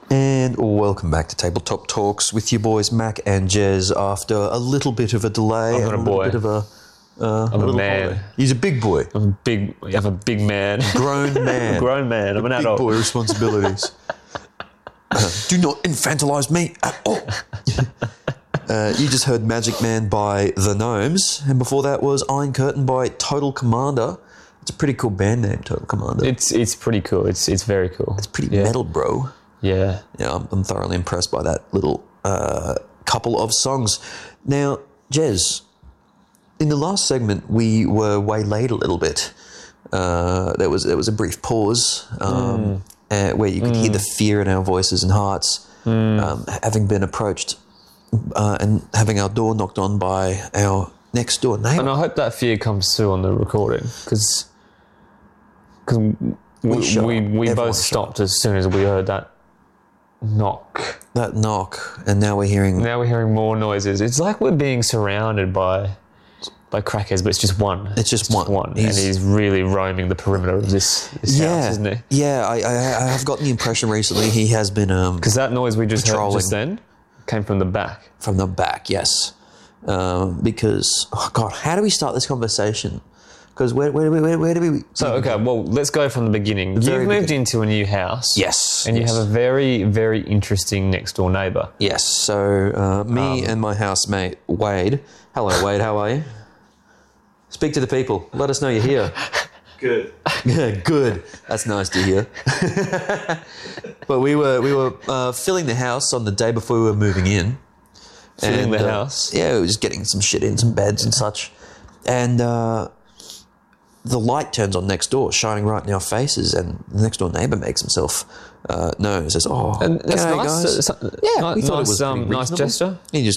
And welcome back to Tabletop Talks with your boys Mac and Jez after a little bit of a delay. I'm not a boy. Bit of a, I'm a man. holiday. He's a big boy. I'm a big man. Grown man. Grown man. I'm an adult. Big boy responsibilities. Do not infantilize me at all. You just heard Magic Man by The Gnomes, and before that was Iron Curtain by Total Commander. It's a pretty cool band name, Total Commander. It's pretty cool. It's very cool. It's pretty metal, bro. Yeah. Yeah, I'm thoroughly impressed by that little couple of songs. Now, Jez, in the last segment, we were waylaid a little bit. There was a brief pause where you could hear the fear in our voices and hearts, having been approached and having our door knocked on by our next door neighbour. And I hope that fear comes through on the recording because we both stopped as soon as we heard that knock. That knock, and now we're hearing more noises. It's like we're being surrounded by crackheads, but it's just one. It's just one. And he's really roaming the perimeter of this house, isn't he? Yeah, I have gotten the impression recently he has been because that noise we just heard just then came from the back. From the back, yes. Because, oh God, how do we start this conversation? Because where do we... So, okay, well, let's go from the beginning. You've moved into a new house. Yes. And you have a very, very interesting next-door neighbour. Yes, so me and my housemate, Wade. Hello, Wade, how are you? Speak to the people. Let us know you're here. Good. Good. That's nice to hear. But we were filling the house on the day before we were moving in. Filling the house? Yeah, we were just getting some shit in, some beds and such. And the light turns on next door, shining right in our faces, and the next door neighbour makes himself known. Says, "Oh, and that's g'day, nice. guys." Yeah, we thought it was pretty nice reasonable. gesture. He just